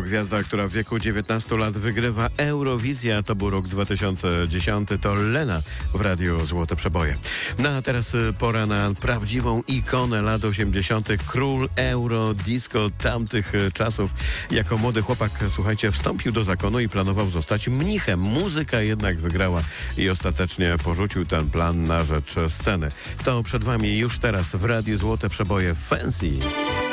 gwiazda, która w wieku 19 lat wygrywa Eurowizję, a to był rok 2010, to Lena w Radiu Złote Przeboje. No a teraz pora na prawdziwą ikonę lat 80., król euro, disco tamtych czasów. Jako młody chłopak, słuchajcie, wstąpił do zakonu i planował zostać mnichem. Muzyka jednak wygrała i ostatecznie porzucił ten plan na rzecz sceny. To przed wami już teraz w Radiu Złote Przeboje Fancy.